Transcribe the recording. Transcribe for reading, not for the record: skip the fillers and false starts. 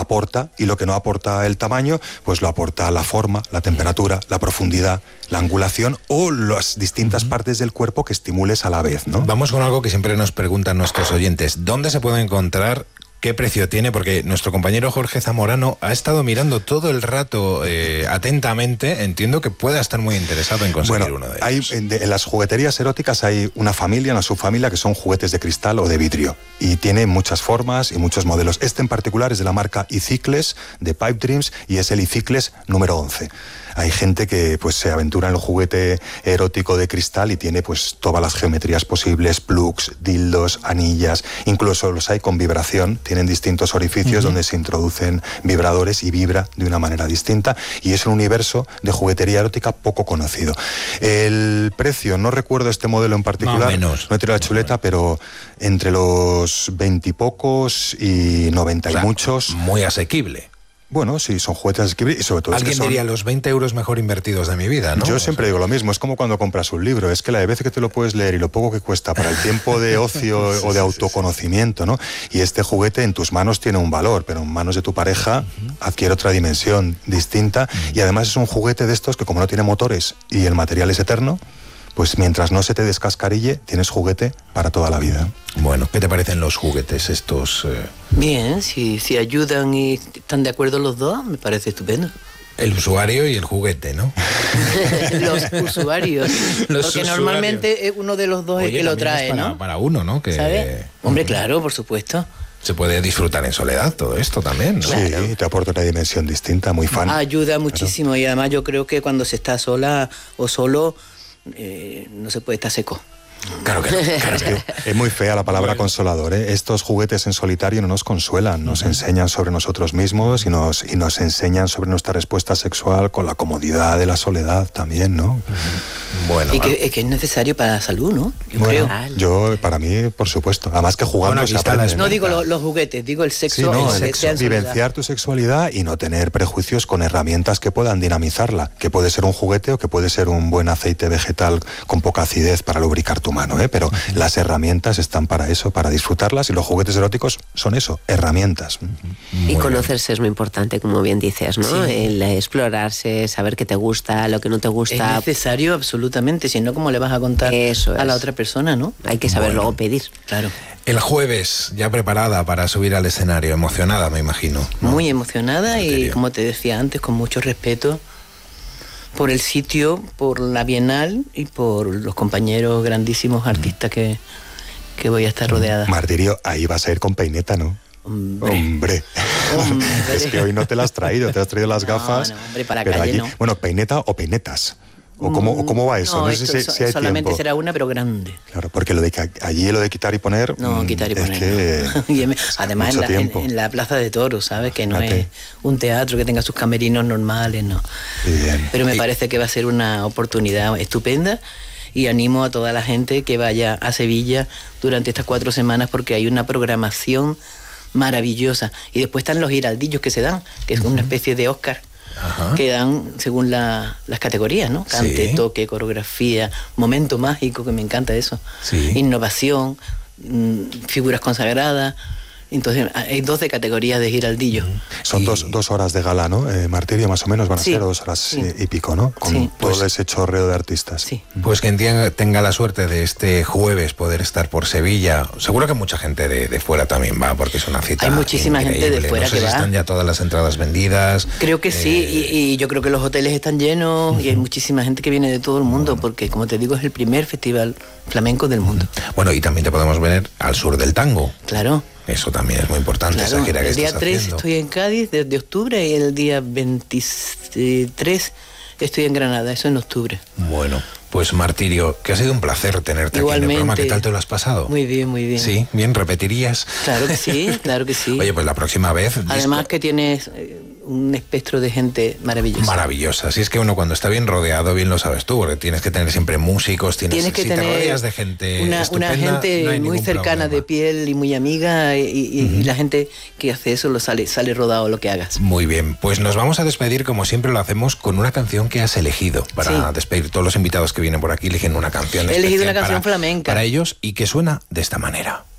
aporta, y lo que no aporta el tamaño, pues lo aporta la forma, la temperatura, la profundidad, la angulación o las distintas partes del cuerpo que estimules a la vez, ¿no? Vamos con algo que siempre nos preguntan nuestros oyentes. ¿Dónde se puede encontrar? ¿Qué precio tiene? Porque nuestro compañero Jorge Zamorano ha estado mirando todo el rato atentamente. Entiendo que pueda estar muy interesado en conseguir uno de ellos. En las jugueterías eróticas hay una familia, una subfamilia, que son juguetes de cristal o de vidrio. Y tiene muchas formas y muchos modelos. Este en particular es de la marca iCicles, de Pipe Dreams, y es el iCicles número 11. Hay gente que pues se aventura en el juguete erótico de cristal y tiene pues todas las geometrías posibles, plugs, dildos, anillas, incluso los hay con vibración, tienen distintos orificios donde se introducen vibradores y vibra de una manera distinta, y es un universo de juguetería erótica poco conocido. El precio, no recuerdo este modelo en particular, menos, no he tirado la chuleta, pero entre los 20 y pocos y 90 y muchos. Muy asequible. Bueno, sí, son juguetes asequibles y sobre todo... Alguien diría, los 20 euros mejor invertidos de mi vida, ¿no? Yo siempre digo lo mismo, es como cuando compras un libro, es que la de veces que te lo puedes leer y lo poco que cuesta para el tiempo de ocio o de autoconocimiento, ¿no? Y este juguete en tus manos tiene un valor, pero en manos de tu pareja adquiere otra dimensión distinta, y además es un juguete de estos que, como no tiene motores y el material es eterno, pues mientras no se te descascarille, tienes juguete para toda la vida. Bueno, ¿qué te parecen los juguetes estos? Bien, si ayudan y están de acuerdo los dos, me parece estupendo. El usuario y el juguete, ¿no? Los usuarios. Porque normalmente uno de los dos es que lo trae, ¿no? Para uno, ¿no? ¿Sabe? Hombre, claro, por supuesto. Se puede disfrutar en soledad todo esto también, ¿no? Claro. Sí, te aporta una dimensión distinta, muy fan. Ayuda muchísimo, claro. Y además yo creo que cuando se está sola o solo, no se puede estar seco. Claro que no. Claro, es que es muy fea la palabra consolador, ¿eh? Estos juguetes en solitario no nos consuelan, nos enseñan sobre nosotros mismos y nos enseñan sobre nuestra respuesta sexual con la comodidad de la soledad también, ¿no? Bueno, y que es necesario para la salud, ¿no? Yo, para mí, por supuesto. Además que jugando se aprende. No digo los juguetes, digo el sexo. Sí, no, el sexo. Vivenciar tu sexualidad y no tener prejuicios con herramientas que puedan dinamizarla, que puede ser un juguete o que puede ser un buen aceite vegetal con poca acidez para lubricar tu mano, ¿eh? Pero las herramientas están para eso, para disfrutarlas, y los juguetes eróticos son eso, herramientas. Y conocerse es muy importante, como bien dices, ¿no? Sí. El explorarse, saber qué te gusta, lo que no te gusta. Es necesario absolutamente, si no, ¿cómo le vas a contar a la otra persona, no? Hay que saber luego pedir. Claro. El jueves, ya preparada para subir al escenario, emocionada, me imagino, ¿no? Muy emocionada y, como te decía antes, con mucho respeto por el sitio, por la Bienal y por los compañeros grandísimos artistas que voy a estar rodeada. Martirio, ahí vas a ir con peineta, ¿no? Hombre. Es que hoy no te las has traído, te has traído las gafas. No, hombre, para calle allí, no. Bueno, peineta o peinetas. ¿O cómo va eso? No sé si hay solamente tiempo. Será una, pero grande. Claro, porque allí lo de quitar y poner... No, quitar y poner. Que además en la Plaza de Toros, ¿sabes? Que no es un teatro que tenga sus camerinos normales, no. Bien. Pero me parece que va a ser una oportunidad estupenda, y animo a toda la gente que vaya a Sevilla durante estas 4 semanas, porque hay una programación maravillosa. Y después están los giraldillos que se dan, que es una especie de Oscar. Ajá. Que dan según las categorías, ¿no? Cante, toque, coreografía, momento mágico, que me encanta eso. Innovación, figuras consagradas. Entonces hay 12 categorías de giraldillo. Son 2 horas de gala, ¿no? Martirio, más o menos van a ser 2 horas y pico, ¿no? Con todo ese chorreo de artistas. Sí. Pues quien tenga la suerte de este jueves poder estar por Sevilla, seguro que mucha gente de fuera también va, porque es una cita. Hay muchísima gente de fuera, no sé que si va. Están ya todas las entradas vendidas. Creo que sí, y yo creo que los hoteles están llenos, y hay muchísima gente que viene de todo el mundo, porque, como te digo, es el primer festival flamenco del mundo. Bueno, y también te podemos ver al sur del tango. Claro. Eso también es muy importante, claro, esa gira que el día estás 3 haciendo. Estoy en Cádiz desde octubre, y el día 23 estoy en Granada, eso en octubre. Bueno, pues Martirio, que ha sido un placer tenerte aquí en el programa. ¿Qué tal te lo has pasado? Muy bien, muy bien. Sí, bien, ¿repetirías? Claro que sí, claro que sí. Oye, pues la próxima vez... Además que tienes un espectro de gente maravillosa. Maravillosa. Si es que uno cuando está bien rodeado, bien lo sabes tú, porque tienes que tener siempre músicos, si te rodeas de gente una gente no muy cercana de piel y muy amiga, y la gente que hace eso sale rodado lo que hagas. Muy bien, pues nos vamos a despedir como siempre lo hacemos con una canción que has elegido para despedir. Todos los invitados que vienen por aquí eligen una canción especial. He elegido una canción flamenca para ellos, y que suena de esta manera.